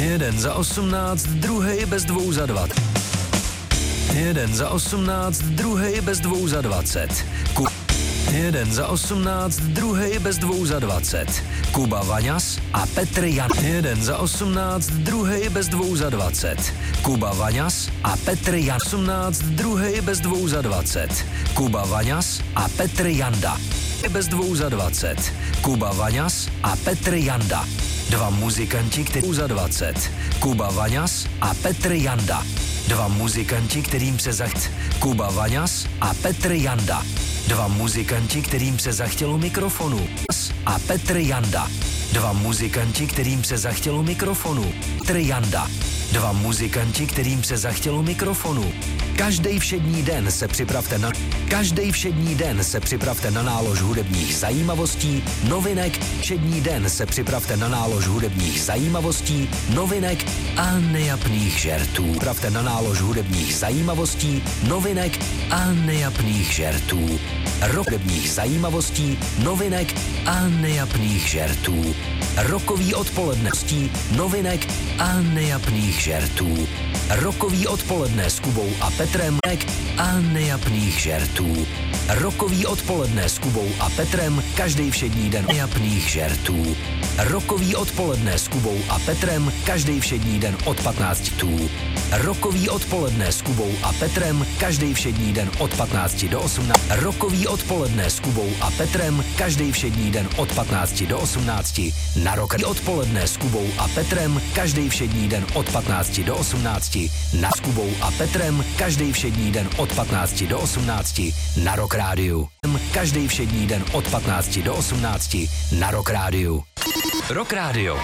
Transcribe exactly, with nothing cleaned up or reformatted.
Jeden za osmnáct, druhej bez dvou za dva. Jeden za osmnáct, druhej bez dvou za dvacet. Ku... Jeden za osmnáct, druhej bez dvou za dvacet. Kuba Vaňas a Petr Jan. Jeden za osmnáct, druhej bez dvou za dvacet. Kuba Vaňas a Petr Jan. osmnáct, druhej bez dvou za dvacet. Kuba Vaňas a Petr Janda. Bez dvou za dvacet. Kuba Vaňas a Petr Janda. Dva muzikanti, kteří za dvacet. Kuba Vaňas a Petr Janda. Dva muzikanti, kterým se zachtěl. Kuba Vaňas a Petr Janda. Dva muzikanti, kterým se zachtělo mikrofonu. A Petr Janda. Dva muzikanti, kterým se zachtělo mikrofonu. Petr Janda. Dva muzikanti, kterým se zachtělo mikrofonu. Každý všední den se připravte na... Každý všední den se připravte na nálož hudebních zajímavostí, novinek. Všední den se připravte na nálož hudebních zajímavostí, novinek a nejapných žertů. Připravte na nálož hudebních zajímavostí, novinek a nejapných žertů. Rok hudebních zajímavostí, novinek a nejapných žertů. Rokový odpoledností, novinek a nejapných žertů. Rokový odpoledne s Kubou a Petrem a nejapných žertů. Rokový odpoledne s Kubou a Petrem každý všední den nejapných žertů. Rokový odpoledne s Kubou a Petrem každý všední den od patnácti tů. Rokový odpoledne s Kubou a Petrem každý všední den od patnácti do osmnácti. Rokový odpoledne s Kubou a Petrem každý všední den od patnácti do osmnácti. Na rok odpoledne s Kubou a Petrem každý všední den od patnácti do osmnácti. Na s Kubou a Petrem každý všední den od patnácti do osmnácti. Na Rock Rádiu. Každý všední den od patnácti do osmnácti. Na Rock Rádiu. Rock Rádio.